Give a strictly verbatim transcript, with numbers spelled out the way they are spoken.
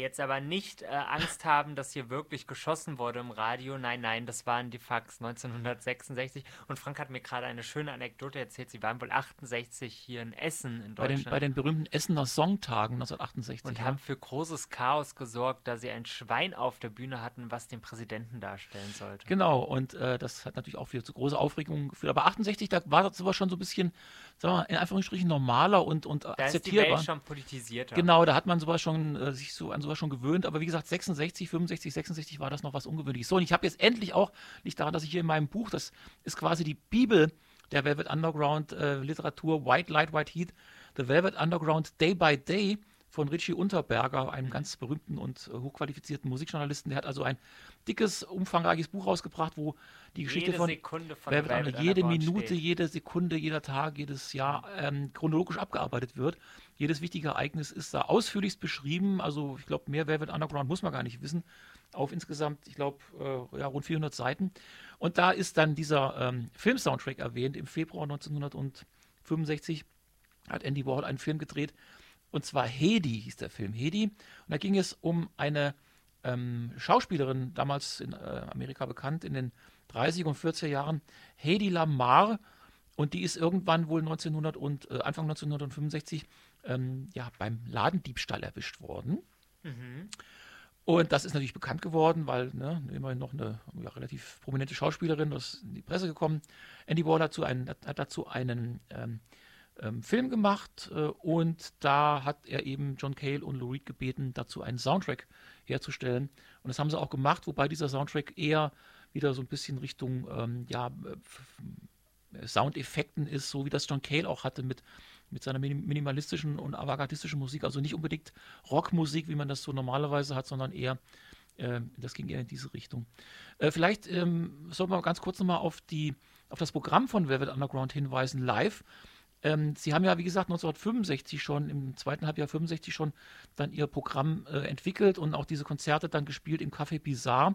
Jetzt aber nicht äh, Angst haben, dass hier wirklich geschossen wurde im Radio. Nein, nein, das waren die Fax neunzehnhundertsechsundsechzig. Und Frank hat mir gerade eine schöne Anekdote erzählt. Sie waren wohl achtundsechzig hier in Essen in Bei den, bei Deutschland den berühmten Essener Songtagen neunzehnhundertachtundsechzig, und ja. haben für großes Chaos gesorgt, da sie ein Schwein auf der Bühne hatten, was den Präsidenten darstellen sollte. Genau, und äh, das hat natürlich auch wieder zu großer Aufregung geführt. Aber achtundsechzig, da war das aber schon so ein bisschen, sagen wir mal, in Anführungsstrichen normaler und, und Da ist die Welt akzeptierbar. schon politisierter. Genau, da hat man sowas schon, äh, sich so an sowas schon gewöhnt. Aber wie gesagt, sechsundsechzig, fünfundsechzig, sechsundsechzig war das noch was Ungewöhnliches. So, und ich habe jetzt endlich auch, liegt daran, dass ich hier in meinem Buch, das ist quasi die Bibel der Velvet Underground äh, Literatur, White Light, White Heat, The Velvet Underground Day by Day von Richie Unterberger, einem ganz berühmten und äh, hochqualifizierten Musikjournalisten. Der hat also ein dickes, umfangreiches Buch rausgebracht, wo die Geschichte Jede von Sekunde von Velvet Velvet Underground, jede Underground Minute, steht. jede Sekunde, jeder Tag, jedes Jahr ähm, chronologisch abgearbeitet wird. Jedes wichtige Ereignis ist da ausführlichst beschrieben. Also ich glaube, mehr Velvet Underground muss man gar nicht wissen. Auf insgesamt, ich glaube, äh, ja, rund vierhundert Seiten. Und da ist dann dieser ähm, Film-Soundtrack erwähnt. Im Februar neunzehnhundertfünfundsechzig hat Andy Warhol einen Film gedreht. Und zwar Hedi hieß der Film, Hedi. Und da ging es um eine ähm, Schauspielerin, damals in äh, Amerika bekannt, in den dreißiger und vierziger Jahren, Hedi Lamar. Und die ist irgendwann wohl neunzehnhundert und, äh, Anfang neunzehnhundertfünfundsechzig ähm, ja, beim Ladendiebstahl erwischt worden. Mhm. Und das ist natürlich bekannt geworden, weil ne, immerhin noch eine ja, relativ prominente Schauspielerin, das ist in die Presse gekommen. Andy Warhol dazu einen, hat dazu einen ähm, ähm, Film gemacht äh, und da hat er eben John Cale und Lou Reed gebeten, dazu einen Soundtrack herzustellen. Und das haben sie auch gemacht, wobei dieser Soundtrack eher wieder so ein bisschen Richtung ähm, ja, Soundeffekten ist, so wie das John Cale auch hatte mit, mit seiner minimalistischen und avantgardistischen Musik. Also nicht unbedingt Rockmusik, wie man das so normalerweise hat, sondern eher, äh, das ging eher in diese Richtung. Äh, vielleicht ähm, sollten wir ganz kurz nochmal auf, die, auf das Programm von Velvet Underground hinweisen, live. Ähm, sie haben ja, wie gesagt, neunzehnhundertfünfundsechzig schon, im zweiten Halbjahr fünfundsechzig schon dann ihr Programm äh, entwickelt und auch diese Konzerte dann gespielt im Café Bizarre.